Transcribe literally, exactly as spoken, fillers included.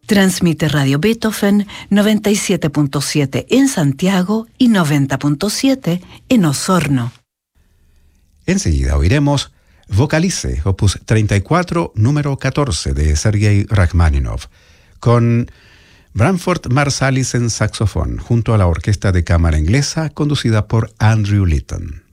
Transmite Radio Beethoven noventa y siete punto siete en Santiago y noventa punto siete en Osorno. Enseguida oiremos Vocalice, opus treinta y cuatro, número catorce de Sergei Rachmaninoff, con Branford Marsalis en saxofón, junto a la Orquesta de Cámara Inglesa, conducida por Andrew Litton.